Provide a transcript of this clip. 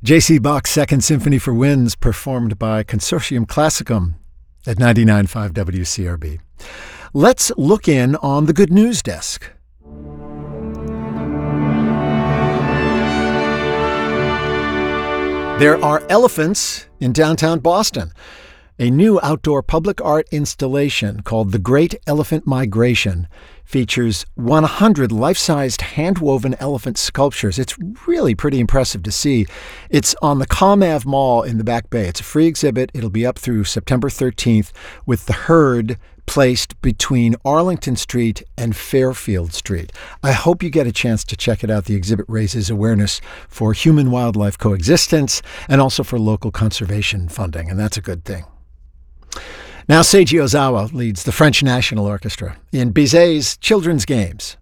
J.C. Bach's Second Symphony for Winds, performed by Consortium Classicum at 99.5 WCRB. Let's look in on the good news desk. There are elephants in downtown Boston. A new outdoor public art installation called The Great Elephant Migration features 100 life-sized hand-woven elephant sculptures. It's really pretty impressive to see. It's on the ComAv Mall in the Back Bay. It's a free exhibit. It'll be up through September 13th with the herd placed between Arlington Street and Fairfield Street. I hope you get a chance to check it out. The exhibit raises awareness for human-wildlife coexistence and also for local conservation funding, and that's a good thing. Now Seiji Ozawa leads the French National Orchestra in Bizet's Children's Games.